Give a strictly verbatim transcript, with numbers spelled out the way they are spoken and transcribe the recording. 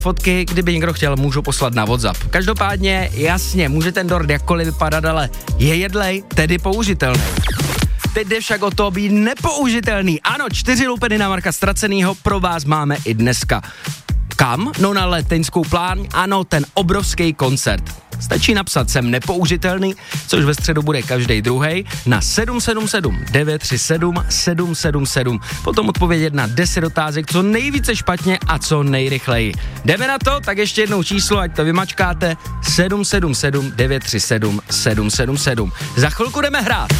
Fotky, kdyby někdo chtěl, můžu poslat na WhatsApp. Každopádně, jasně, může ten dort jakkoliv vypadat, ale je jedlej, tedy použitelný. Teď jde však o to být nepoužitelný. Ano, čtyři lupeny na Marka Ztracenýho pro vás máme i dneska. Kam? No na Leteňskou pláň, ano, ten obrovský koncert. Stačí napsat jsem nepoužitelný, což ve středu bude každý druhej, na sedm sedm sedm devět tři sedm sedm sedm sedm. Potom odpovědět na deset otázek, co nejvíce špatně a co nejrychleji. Jdeme na to, tak ještě jednou číslo, ať to vymačkáte, sedm sedm sedm devět tři sedm sedm sedm sedm. Za chvilku jdeme hrát.